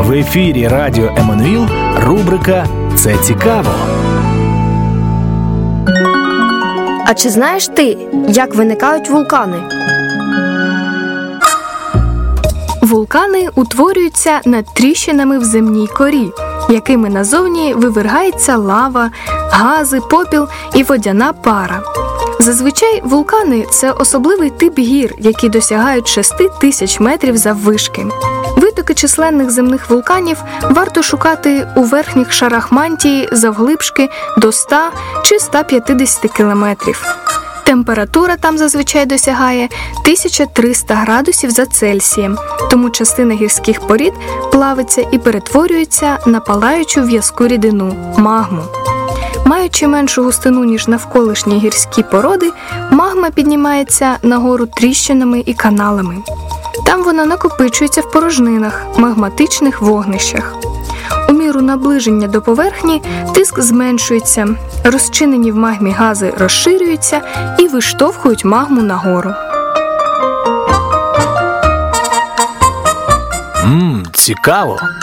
В ефірі Радіо Еммануїл рубрика «Це цікаво». А чи знаєш ти, як виникають вулкани? Вулкани утворюються над тріщинами в земній корі, якими назовні вивергається лава, гази, попіл і водяна пара. Зазвичай вулкани – це особливий тип гір, які досягають 6 тисяч метрів заввишки. Витоки численних земних вулканів варто шукати у верхніх шарах мантії завглибшки до 100 чи 150 кілометрів. Температура там зазвичай досягає 1300 градусів за Цельсієм, тому частина гірських порід плавиться і перетворюється на палаючу в'язку рідину – магму. Маючи меншу густину, ніж навколишні гірські породи, магма піднімається нагору тріщинами і каналами. Там вона накопичується в порожнинах, магматичних вогнищах. У міру наближення до поверхні тиск зменшується, розчинені в магмі гази розширюються і виштовхують магму нагору. Цікаво!